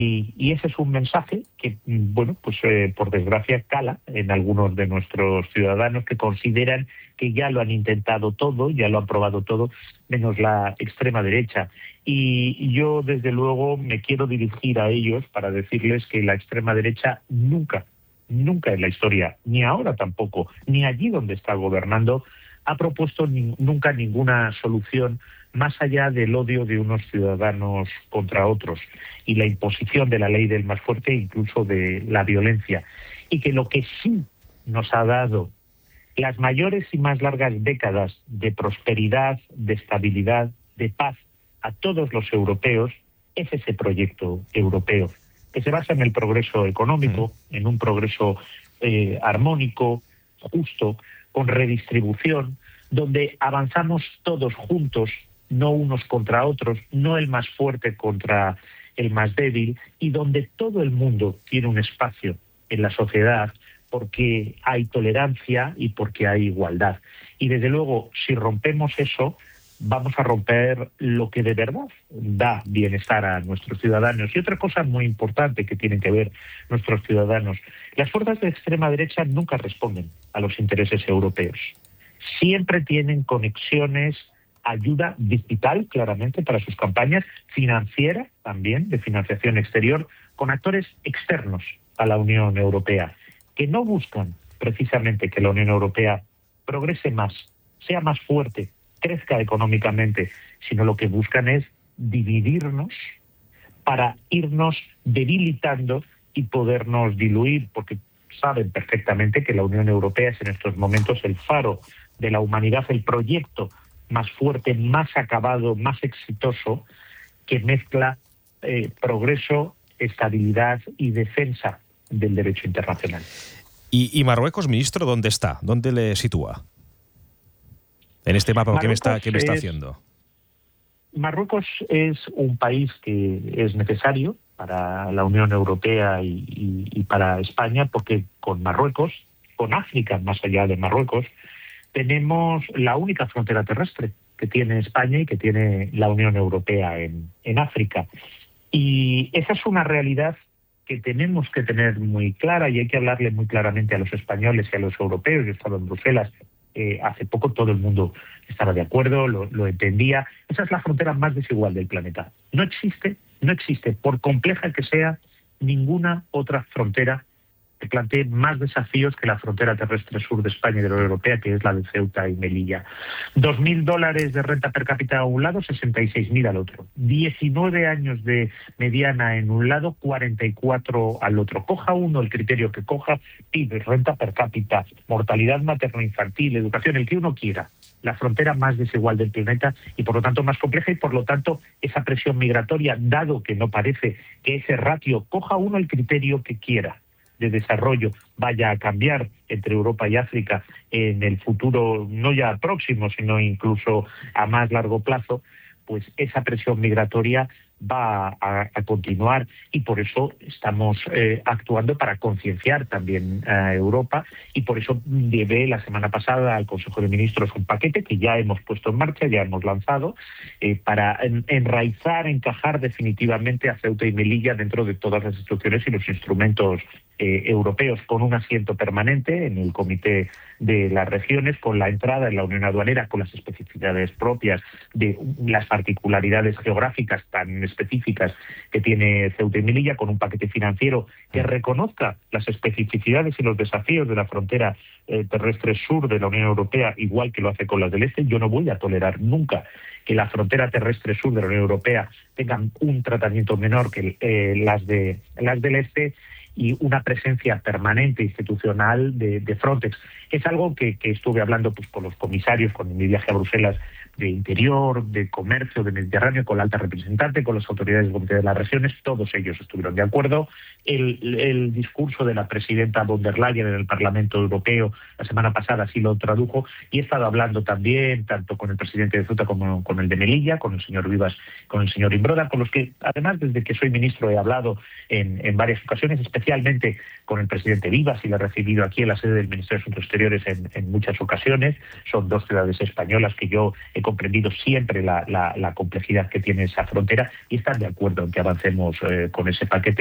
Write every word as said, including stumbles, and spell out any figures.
Y, y ese es un mensaje que, bueno, pues eh, por desgracia cala en algunos de nuestros ciudadanos que consideran que ya lo han intentado todo, ya lo han probado todo, menos la extrema derecha. Y yo, desde luego, me quiero dirigir a ellos para decirles que la extrema derecha nunca, nunca en la historia, ni ahora tampoco, ni allí donde está gobernando, ha propuesto ni, nunca ninguna solución más allá del odio de unos ciudadanos contra otros y la imposición de la ley del más fuerte, incluso de la violencia. Y que lo que sí nos ha dado las mayores y más largas décadas de prosperidad, de estabilidad, de paz a todos los europeos es ese proyecto europeo, que se basa en el progreso económico, mm. en un progreso eh, armónico, justo, con redistribución, donde avanzamos todos juntos, no unos contra otros, no el más fuerte contra el más débil, y donde todo el mundo tiene un espacio en la sociedad porque hay tolerancia y porque hay igualdad. Y desde luego, si rompemos eso, vamos a romper lo que de verdad da bienestar a nuestros ciudadanos. Y otra cosa muy importante que tienen que ver nuestros ciudadanos: las fuerzas de extrema derecha nunca responden a los intereses europeos. Siempre tienen conexiones, ayuda digital, claramente, para sus campañas, financiera también, de financiación exterior, con actores externos a la Unión Europea, que no buscan precisamente que la Unión Europea progrese más, sea más fuerte, crezca económicamente, sino lo que buscan es dividirnos para irnos debilitando y podernos diluir, porque saben perfectamente que la Unión Europea es en estos momentos el faro de la humanidad, el proyecto más fuerte, más acabado, más exitoso, que mezcla eh, progreso, estabilidad y defensa del derecho internacional. ¿Y, y Marruecos, ministro, dónde está? ¿Dónde le sitúa? En este mapa que me está, que me está haciendo. Marruecos es un país que es necesario para la Unión Europea y, y, y para España, porque con Marruecos, con África más allá de Marruecos, tenemos la única frontera terrestre que tiene España y que tiene la Unión Europea en, en África. Y esa es una realidad que tenemos que tener muy clara, y hay que hablarle muy claramente a los españoles y a los europeos. Yo he estado en Bruselas eh, hace poco, todo el mundo estaba de acuerdo, lo, lo entendía. Esa es la frontera más desigual del planeta. No existe, no existe, por compleja que sea, ninguna otra frontera que plantee más desafíos que la frontera terrestre sur de España y de la Unión Europea, que es la de Ceuta y Melilla. Dos mil dólares de renta per cápita a un lado, sesenta y seis mil al otro. diecinueve años de mediana en un lado, cuarenta y cuatro al otro. Coja uno el criterio que coja, pide renta per cápita, mortalidad materno-infantil, educación, el que uno quiera. La frontera más desigual del planeta y por lo tanto más compleja, y por lo tanto esa presión migratoria, dado que no parece que ese ratio, coja uno el criterio que quiera, de desarrollo vaya a cambiar entre Europa y África en el futuro, no ya próximo, sino incluso a más largo plazo, pues esa presión migratoria va a, a continuar, y por eso estamos eh, actuando para concienciar también a Europa, y por eso llevé la semana pasada al Consejo de Ministros un paquete que ya hemos puesto en marcha, ya hemos lanzado, eh, para en, enraizar, encajar definitivamente a Ceuta y Melilla dentro de todas las instituciones y los instrumentos eh, europeos, con un asiento permanente en el Comité de las Regiones, con la entrada en la Unión Aduanera, con las especificidades propias de las particularidades geográficas tan específicas que tiene Ceuta y Melilla, con un paquete financiero que reconozca las especificidades y los desafíos de la frontera eh, terrestre sur de la Unión Europea, igual que lo hace con las del este. Yo no voy a tolerar nunca que la frontera terrestre sur de la Unión Europea tengan un tratamiento menor que eh, las de las del este, y una presencia permanente institucional de, de Frontex. Es algo que, que estuve hablando pues, con los comisarios, con mi viaje a Bruselas, de Interior, de Comercio, de Mediterráneo, con la alta representante, con las autoridades del Comité de las Regiones. Todos ellos estuvieron de acuerdo. El, el discurso de la presidenta von der Leyen en el Parlamento Europeo la semana pasada sí lo tradujo, y he estado hablando también tanto con el presidente de Ceuta como con el de Melilla, con el señor Vivas, con el señor Imbroda, con los que además desde que soy ministro he hablado en, en varias ocasiones, especialmente con el presidente Vivas, y lo he recibido aquí en la sede del Ministerio de Asuntos Exteriores en, en muchas ocasiones. Son dos ciudades españolas que yo he comprendido siempre la, la, la complejidad que tiene esa frontera y están de acuerdo en que avancemos eh, con ese paquete.